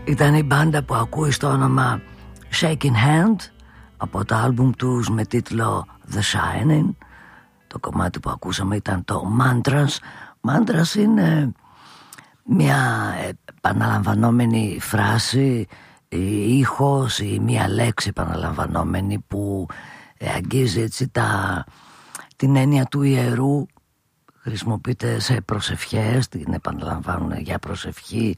Ήταν η μπάντα που ακούει στο όνομα Shaking Hand από το άλμπουμ τους με τίτλο The Shining. Το κομμάτι που ακούσαμε ήταν το Mantras. Mantras είναι μια επαναλαμβανόμενη φράση, ήχος ή μια λέξη επαναλαμβανόμενη που αγγίζει έτσι την έννοια του ιερού. Χρησιμοποιείται σε προσευχές, την επαναλαμβάνουν για προσευχή